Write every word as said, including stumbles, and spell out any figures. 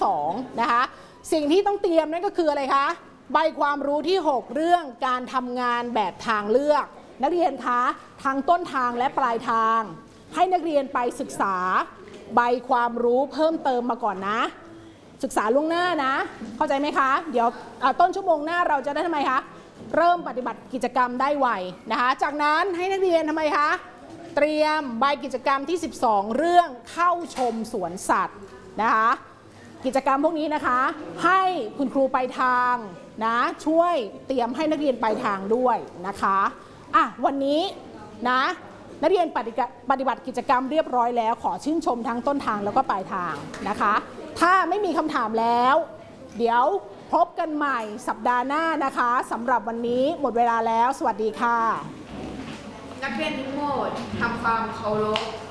สองนะคะสิ่งที่ต้องเตรียมนั่นก็คืออะไรคะใบความรู้ที่หกเรื่องการทำงานแบบทางเลือกนักเรียนคะทั้งต้นทางและปลายทางให้นักเรียนไปศึกษาใบความรู้เพิ่มเติมมาก่อนนะศึกษาล่วงหน้านะเข้าใจไหมคะเดี๋ยวต้นชั่วโมงหน้าเราจะได้ทำไมคะเริ่มปฏิบัติกิจกรรมได้ไวนะคะจากนั้นให้นักเรียนทำไมคะเตรียมใบกิจกรรมที่สิบสองเรื่องเข้าชมสวนสัตว์นะคะกิจกรรมพวกนี้นะคะให้คุณครูไปทางนะช่วยเตรียมให้นักเรียนไปทางด้วยนะคะอ่ะวันนี้นะนักเรียนปฏิบัติกิจกรรมเรียบร้อยแล้วขอชื่นชมทั้งต้นทางแล้วก็ปลายทางนะคะถ้าไม่มีคำถามแล้วเดี๋ยวพบกันใหม่สัปดาห์หน้านะคะสำหรับวันนี้หมดเวลาแล้วสวัสดีค่ะนักเรียนทั้งหมดทำความเคารพ